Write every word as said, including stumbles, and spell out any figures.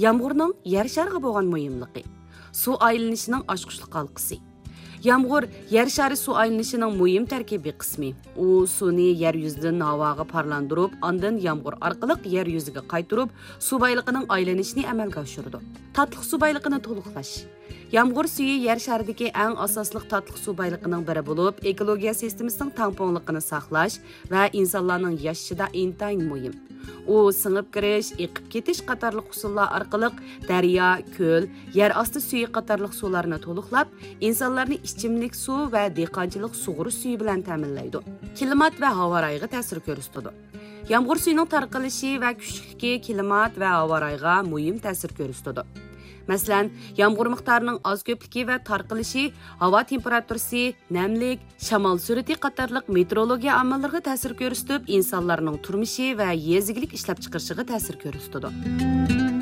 Yağmurning yer shariga bo'lgan muhimligi. Suv aylanishining ochqichlik halqasi. Yağmur yer shari suv aylanishining muhim tarkibiy qismi. U suvni yer yuzidan havoga parlandirib, ondan yağmur orqali yer yuziga qaytarib, suv bayliqining aylanishini amalga oshiradi. Tatliq suv bayliqini to'liqlash. Yağmur suyu yer sharidagi eng asosli tatliq suv bayliqining biri bo'lib, ekologiya sistemasining tangpongliqini saqlash va insonlarning yashashida intayin muhim. U singib kirish, eqib ketish qatorliq usullar orqali daryo, ko'l, yer osti suyi qatorliq suvlarni to'liqlab, insonlarni ichimlik suv va dehqonchilik sug'urish suvi bilan ta'minlaydi. Klimat va havo rayiga ta'sir ko'rsatadi. Yağmur suyuning tarqalishi va kuchligi klimat va havo rayiga muhim ta'sir ko'rsatadi. Masalan, yağmur miqdorining oz ko'pligi va tarqalishi, havo temperaturasi, namlik, shamol surati qatorliq meteorologiya omillariga ta'sir ko'rsatib, insonlarning turmushi va yezigilik ishlab chiqarishiga ta'sir ko'rsatadi.